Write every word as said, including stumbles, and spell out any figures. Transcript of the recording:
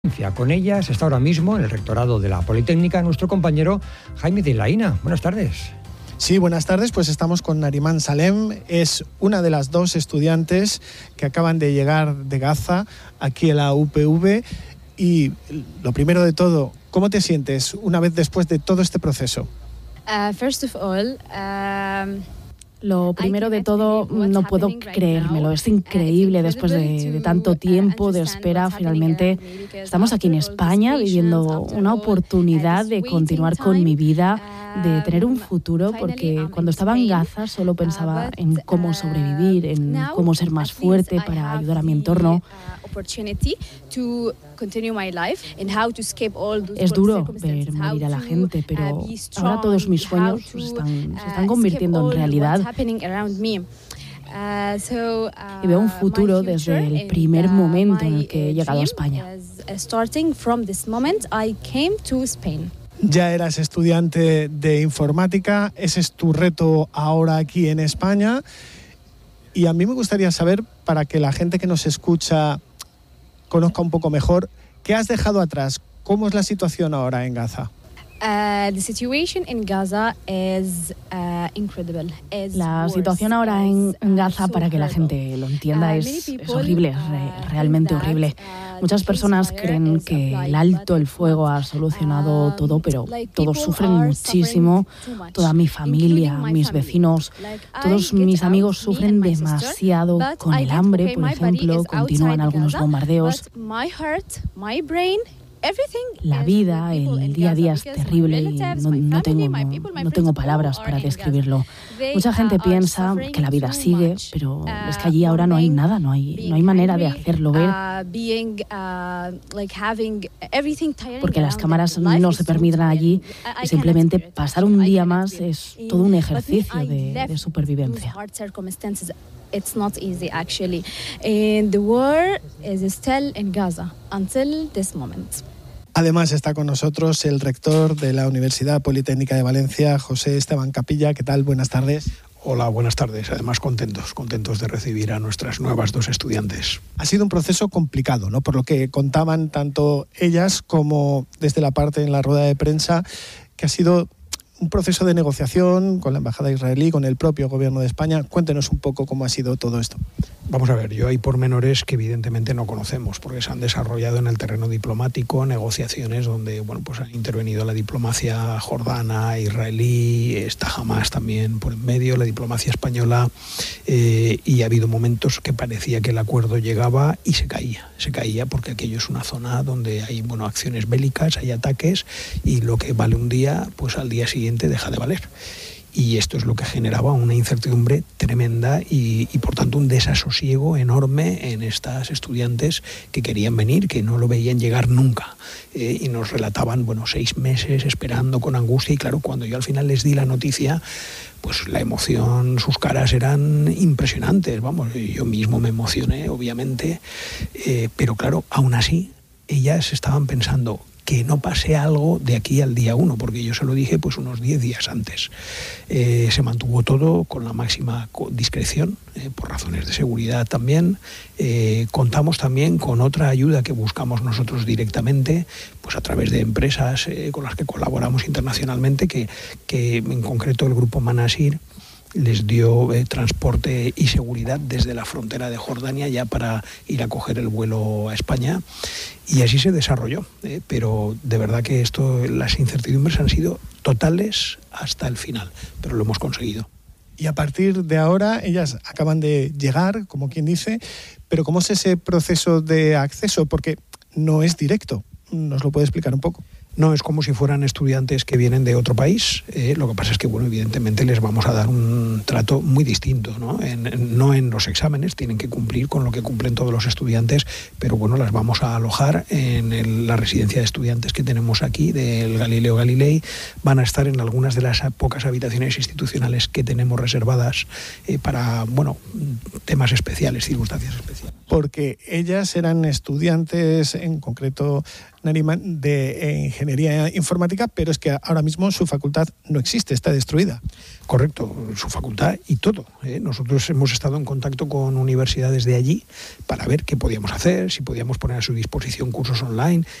Con ellas está ahora mismo en el rectorado de la Politécnica nuestro compañero Jaime de Laína. Buenas tardes. Sí, buenas tardes. Pues estamos con Nariman Salem. Es una de las dos estudiantes que acaban de llegar de Gaza aquí en la U P V. Y lo primero de todo, ¿cómo te sientes una vez después de todo este proceso? Uh, first of all, um... Lo primero de todo, no puedo creérmelo. Es increíble después de, de tanto tiempo de espera. Finalmente estamos aquí en España viviendo una oportunidad de continuar con mi vida, de tener un futuro, porque cuando estaba en Gaza solo pensaba en cómo sobrevivir, en cómo ser más fuerte para ayudar a mi entorno. Es duro ver morir a la gente, pero ahora todos mis sueños se están, se están convirtiendo en realidad. Y veo un futuro desde el primer momento en el que he llegado a España. Ya eras estudiante de informática, ese es tu reto ahora aquí en España. Y a mí me gustaría saber, para que la gente que nos escucha conozca un poco mejor, ¿qué has dejado atrás? ¿Cómo es la situación ahora en Gaza? Uh, the situation in Gaza is uh, incredible. Is la situación ahora en, en Gaza, para que la gente lo entienda, es, es horrible, es re, realmente horrible. Muchas personas creen que el alto el fuego ha solucionado todo, pero todos sufren muchísimo. Toda mi familia, mis vecinos, todos mis amigos sufren demasiado con el hambre, por ejemplo. Continúan algunos bombardeos. La vida, el día a día es terrible y no, no, tengo, no, no tengo palabras para describirlo. Mucha gente piensa que la vida sigue, pero es que allí ahora no hay nada, no hay, no hay manera de hacerlo ver. Porque las cámaras no se permiten allí y simplemente pasar un día más es todo un ejercicio de, de supervivencia. It's not easy actually. And the war is still in Gaza until this moment. Además está con nosotros el rector de la Universidad Politécnica de Valencia, José Esteban Capilla. ¿Qué tal? Buenas tardes. Hola, buenas tardes. Además, contentos, contentos de recibir a nuestras nuevas dos estudiantes. Ha sido un proceso complicado, ¿no? Por lo que contaban tanto ellas como desde la parte en la rueda de prensa, que ha sido un proceso de negociación con la embajada israelí, con el propio gobierno de España. Cuéntenos un poco cómo ha sido todo esto. Vamos a ver, yo hay pormenores que evidentemente no conocemos, porque se han desarrollado en el terreno diplomático, negociaciones donde, bueno, pues ha intervenido la diplomacia jordana, israelí, está Hamas también por en medio, la diplomacia española, eh, y ha habido momentos que parecía que el acuerdo llegaba y se caía, se caía porque aquello es una zona donde hay, bueno, acciones bélicas, hay ataques, y lo que vale un día, pues al día siguiente deja de valer. Y esto es lo que generaba una incertidumbre tremenda y, y por tanto un desasosiego enorme en estas estudiantes que querían venir, que no lo veían llegar nunca, eh, y nos relataban, bueno, seis meses esperando con angustia. Y claro, cuando yo al final les di la noticia, pues la emoción, sus caras eran impresionantes, vamos, yo mismo me emocioné, obviamente, eh, pero claro, aún así ellas estaban pensando que no pase algo de aquí al día uno, porque yo se lo dije pues unos diez días antes. Eh, se mantuvo todo con la máxima discreción, eh, por razones de seguridad también. Eh, contamos también con otra ayuda que buscamos nosotros directamente, pues a través de empresas eh, con las que colaboramos internacionalmente, que, que en concreto el grupo Manasir les dio eh, transporte y seguridad desde la frontera de Jordania ya para ir a coger el vuelo a España, y así se desarrolló, eh, pero de verdad que esto, las incertidumbres han sido totales hasta el final, pero lo hemos conseguido. Y a partir de ahora ellas acaban de llegar, como quien dice, pero ¿cómo es ese proceso de acceso? Porque no es directo. ¿Nos lo puede explicar un poco? No, es como si fueran estudiantes que vienen de otro país. Eh, lo que pasa es que, bueno, evidentemente les vamos a dar un trato muy distinto, ¿no? En, en, no en los exámenes, tienen que cumplir con lo que cumplen todos los estudiantes, pero bueno, las vamos a alojar en el, la residencia de estudiantes que tenemos aquí, del Galileo Galilei. Van a estar en algunas de las pocas habitaciones institucionales que tenemos reservadas eh, para, bueno, temas especiales, circunstancias especiales. Porque ellas eran estudiantes, en concreto Nariman, de Ingeniería Informática, pero es que ahora mismo su facultad no existe, está destruida. Correcto, su facultad y todo. ¿eh? Nosotros hemos estado en contacto con universidades de allí para ver qué podíamos hacer, si podíamos poner a su disposición cursos online,